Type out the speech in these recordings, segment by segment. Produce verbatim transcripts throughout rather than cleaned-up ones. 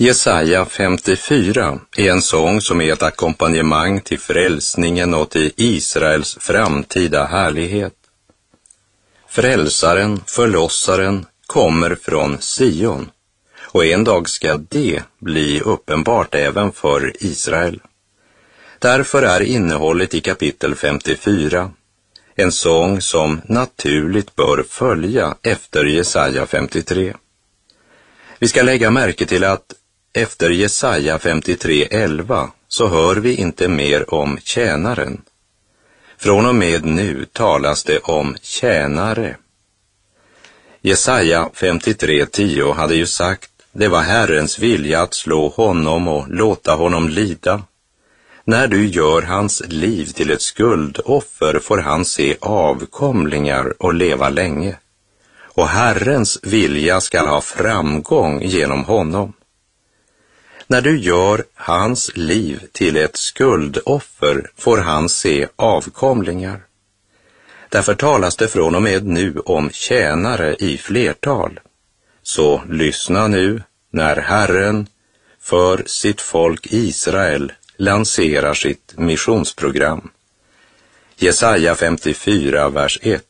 Jesaja femtiofyra är en sång som är ett ackompanjemang till frälsningen och till Israels framtida härlighet. Frälsaren, förlossaren, kommer från Sion, och en dag ska det bli uppenbart även för Israel. Därför är innehållet i kapitel femtiofyra en sång som naturligt bör följa efter Jesaja femtiotre. Vi ska lägga märke till att efter Jesaja femtiotre elva så hör vi inte mer om tjänaren. Från och med nu talas det om tjänare. Jesaja femtiotre tio hade ju sagt: det var Herrens vilja att slå honom och låta honom lida. När du gör hans liv till ett skuldoffer får han se avkomlingar och leva länge. Och Herrens vilja ska ha framgång genom honom. När du gör hans liv till ett skuldoffer får han se avkomlingar. Därför talas det från och med nu om tjänare i flertal. Så lyssna nu när Herren för sitt folk Israel lanserar sitt missionsprogram. Jesaja femtiofyra, vers ett.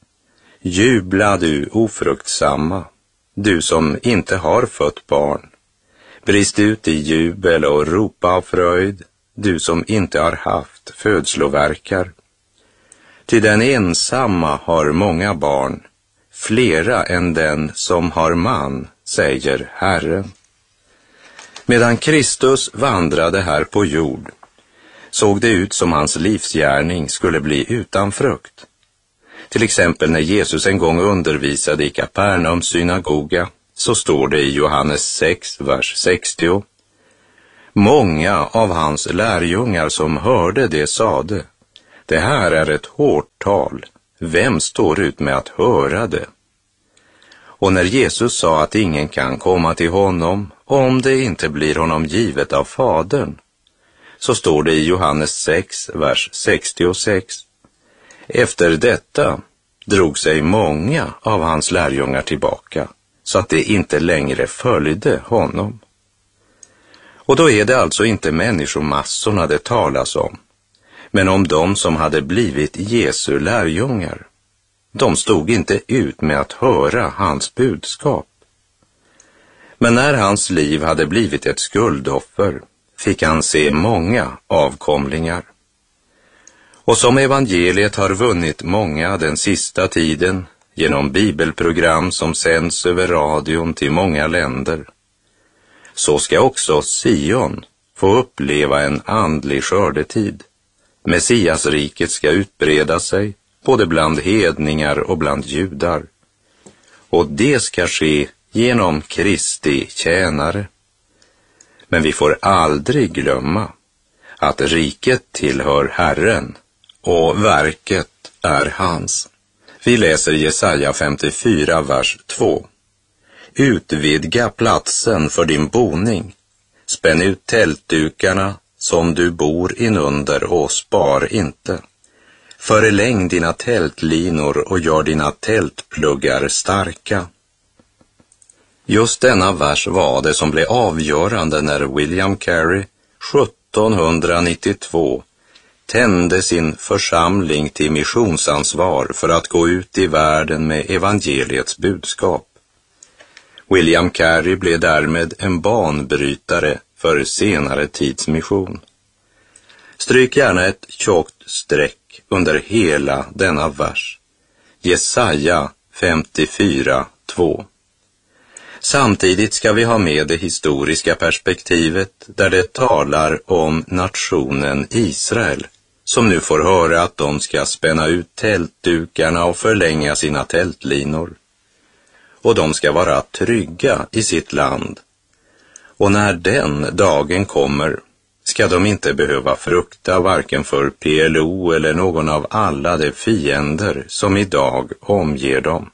Jubla du ofruktsamma, du som inte har fött barn. Brist ut i jubel och ropa av fröjd, du som inte har haft födslovärkar. Ty den ensamma har många barn, flera än den som har man, säger Herren. Medan Kristus vandrade här på jord såg det ut som hans livsgärning skulle bli utan frukt. Till exempel när Jesus en gång undervisade i Kapernaums synagoga, så står det i Johannes sex, vers sextio. Många av hans lärjungar som hörde det sade: det här är ett hårt tal, vem står ut med att höra det? Och när Jesus sa att ingen kan komma till honom om det inte blir honom givet av Fadern, så står det i Johannes sex, vers sextiosex. Efter detta drog sig många av hans lärjungar tillbaka, så att det inte längre följde honom. Och då är det alltså inte människomassorna det talas om, men om de som hade blivit Jesu lärjungar. De stod inte ut med att höra hans budskap. Men när hans liv hade blivit ett skuldoffer fick han se många avkomlingar. Och som evangeliet har vunnit många den sista tiden genom bibelprogram som sänds över radion till många länder, så ska också Sion få uppleva en andlig skördetid. Messiasriket ska utbreda sig både bland hedningar och bland judar. Och det ska ske genom Kristi tjänare. Men vi får aldrig glömma att riket tillhör Herren och verket är hans. Vi läser Jesaja femtiofyra, vers två. Utvidga platsen för din boning. Spänn ut tältdukarna som du bor inunder och spar inte. Förläng dina tältlinor och gör dina tältpluggar starka. Just denna vers var det som blev avgörande när William Carey sjuttonhundranittiotvå tände sin församling till missionsansvar för att gå ut i världen med evangeliets budskap. William Carey blev därmed en banbrytare för senare tids mission. Stryk gärna ett tjockt streck under hela denna vers. Jesaja femtiofyra, två. Samtidigt ska vi ha med det historiska perspektivet där det talar om nationen Israel, som nu får höra att de ska spänna ut tältdukarna och förlänga sina tältlinor. Och de ska vara trygga i sitt land. Och när den dagen kommer ska de inte behöva frukta varken för P L O eller någon av alla de fiender som idag omger dem.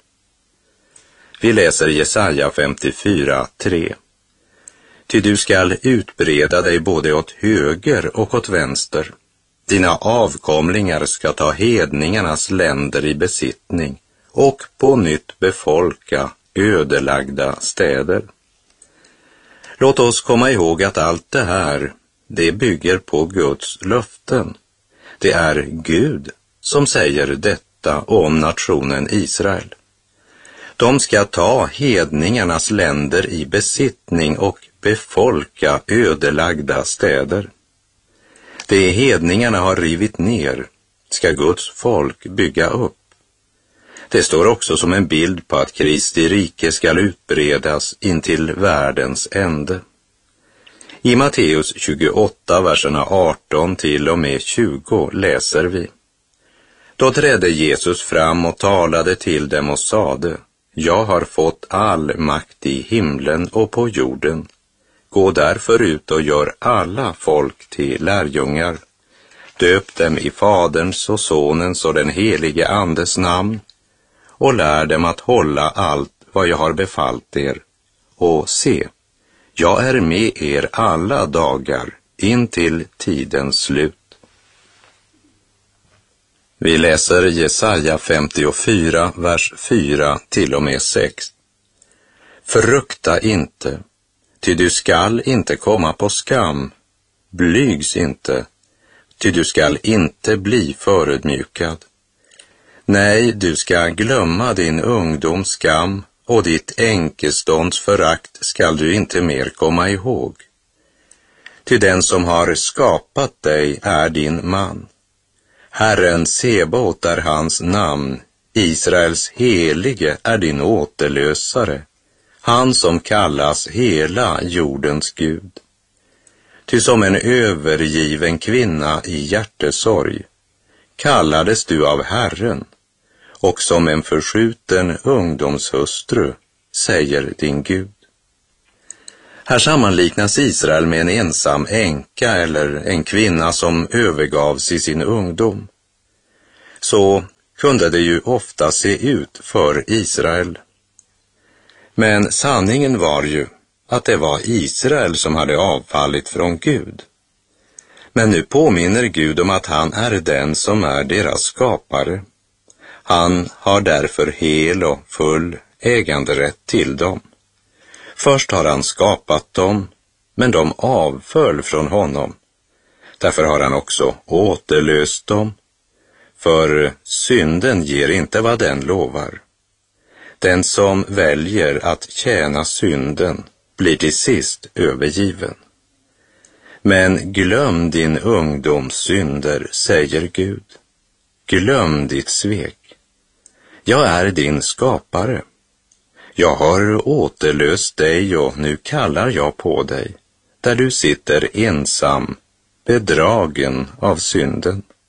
Vi läser Jesaja femtiofyra, tre. Ty du skall utbreda dig både åt höger och åt vänster. Dina avkomlingar ska ta hedningarnas länder i besittning och på nytt befolka ödelagda städer. Låt oss komma ihåg att allt det här, det bygger på Guds löften. Det är Gud som säger detta om nationen Israel. De ska ta hedningarnas länder i besittning och befolka ödelagda städer. Det hedningarna har rivit ner ska Guds folk bygga upp. Det står också som en bild på att Kristi rike skall utbredas intill världens ände. I Matteus tjugoåtta, verserna arton till och med tjugo läser vi: Då trädde Jesus fram och talade till dem och sade: Jag har fått all makt i himlen och på jorden. Gå därför ut och gör alla folk till lärjungar. Döp dem i Faderns och Sonens och den helige Andes namn och lär dem att hålla allt vad jag har befallt er. Och se, jag är med er alla dagar in till tidens slut. Vi läser Jesaja femtiofyra, vers fyra till och med sex. Frukta inte, ty du skall inte komma på skam. Blygs inte, ty du skall inte bli förödmjukad. Nej, du ska glömma din ungdoms skam, och ditt enkestånds förakt skall du inte mer komma ihåg. Ty den som har skapat dig är din man. Herren Sebaot är hans namn, Israels helige är din återlösare, han som kallas hela jordens Gud. Ty som en övergiven kvinna i hjärtesorg kallades du av Herren, och som en förskjuten ungdomshustru säger din Gud. Här sammanliknas Israel med en ensam änka eller en kvinna som övergavs i sin ungdom. Så kunde det ju ofta se ut för Israel. Men sanningen var ju att det var Israel som hade avfallit från Gud. Men nu påminner Gud om att han är den som är deras skapare. Han har därför hel och full äganderätt till dem. Först har han skapat dem, men de avföll från honom. Därför har han också återlöst dem, för synden ger inte vad den lovar. Den som väljer att tjäna synden blir till sist övergiven. Men glöm din ungdoms synder, säger Gud. Glöm ditt svek. Jag är din skapare. Jag har återlöst dig och nu kallar jag på dig, där du sitter ensam, bedragen av synden.